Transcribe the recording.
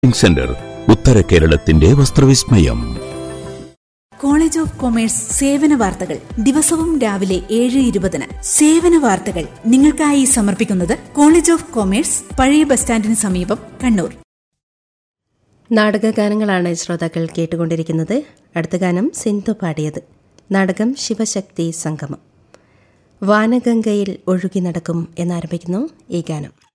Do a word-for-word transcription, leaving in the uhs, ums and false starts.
Centre ഉത്തര കേരളത്തിന്റെ വസ്ത്രവിസ്മയം. College of commerce സേവന വാർത്തകൾ ദിവസവും രാവിലെ ഏഴ് ഇരുപതിന്. സേവന വാർത്തകൾ നിങ്ങൾക്കായി സമർപ്പിക്കുന്നത് കോളേജ് ഓഫ് കൊമേഴ്സ്, പഴയ ബസ് സ്റ്റാൻഡിന് സമീപം, കണ്ണൂർ. നാടകഗാനങ്ങളാണ് ശ്രോതാക്കൾ കേട്ടുകൊണ്ടിരിക്കുന്നത്. അടുത്ത ഗാനം സിന്ധു പാടിയത്. നാടകം ശിവശക്തി സംഗമം. വാനഗംഗയിൽ ഒഴുകി നടക്കും എന്നാരംഭിക്കുന്നു ഈ ഗാനം.